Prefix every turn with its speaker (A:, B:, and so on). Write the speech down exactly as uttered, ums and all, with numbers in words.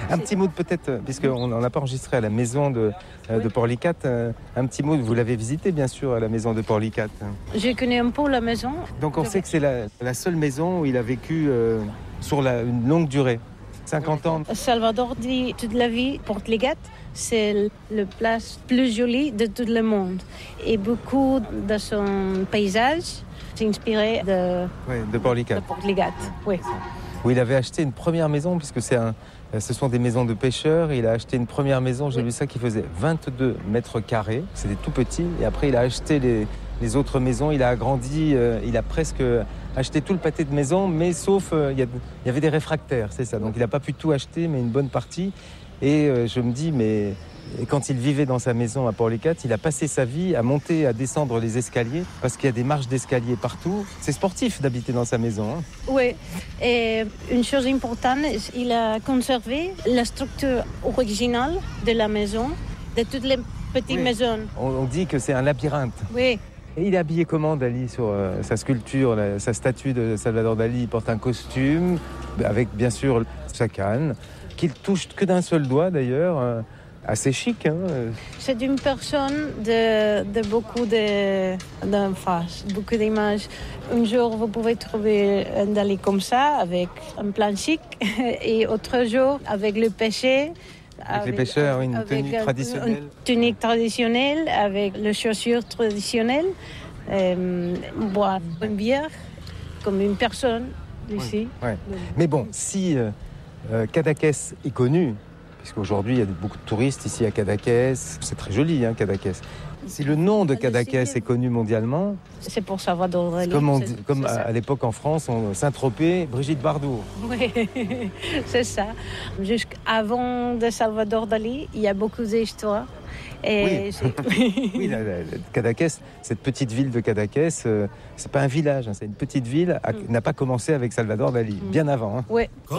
A: Un petit mot de peut-être, puisqu'on n'en a pas enregistré à la maison de, euh, de Porlicat, euh, un petit mot, vous l'avez visité bien sûr à la maison de Porlicat.
B: Je connais un peu la maison.
A: Donc on sait que c'est la, la seule maison où il a vécu euh, sur la, une longue durée, cinquante ans.
B: Salvador dit toute la vie, Porligat, c'est la place plus jolie de tout le monde. Et beaucoup de son paysage s'est inspiré de,
A: oui, de Porlicat.
B: De Porligat, oui.
A: Où il avait acheté une première maison, puisque c'est un, ce sont des maisons de pêcheurs. Il a acheté une première maison, j'ai oui. vu ça, qui faisait vingt-deux mètres carrés. C'était tout petit. Et après, il a acheté les, les autres maisons. Il a agrandi, euh, il a presque acheté tout le pâté de maison, mais sauf, euh, il, y a, il y avait des réfractaires, c'est ça. Donc il n'a pas pu tout acheter, mais une bonne partie. Et euh, je me dis, mais quand il vivait dans sa maison à Porlicat, il a passé sa vie à monter, à descendre les escaliers, parce qu'il y a des marches d'escalier partout. C'est sportif d'habiter dans sa maison. Hein.
B: Oui, et une chose importante, il a conservé la structure originale de la maison, de toutes les petites oui. maisons.
A: On, on dit que c'est un labyrinthe.
B: Oui.
A: Et il est habillé comment, Dali, sur euh, sa sculpture, la, sa statue de Salvador Dali? Il porte un costume, avec bien sûr sa canne, qu'il touche que d'un seul doigt d'ailleurs. Euh, Assez chic, hein.
B: C'est une personne de, de beaucoup de, d'emphase, beaucoup d'images. Un jour, vous pouvez trouver un Dali comme ça, avec un plan chic, et autre jour, avec le pêcher.
A: Avec, avec les pêcheurs, une tenue traditionnelle.
B: Une tunique traditionnelle, avec les chaussures traditionnelles. Euh, boire une bière, comme une personne ici.
A: Ouais, ouais. Mais bon, si euh, euh, Cadaqués est connu, puisqu'aujourd'hui, il y a beaucoup de touristes ici à Cadaqués. C'est très joli, hein, Cadaqués. Si le nom de Cadaqués est connu mondialement...
B: C'est pour Salvador Dali.
A: Comme, on dit, comme à, à l'époque en France, on, Saint-Tropez, Brigitte Bardot.
B: Oui, c'est ça. Jusqu'avant de Salvador Dali, il y a beaucoup d'histoires.
A: Et oui, oui la, la, Cadaqués, cette petite ville de Cadaqués, euh, c'est pas un village, hein, c'est une petite ville, a, n'a pas commencé avec Salvador Dali, bien avant. Hein.
B: Oui.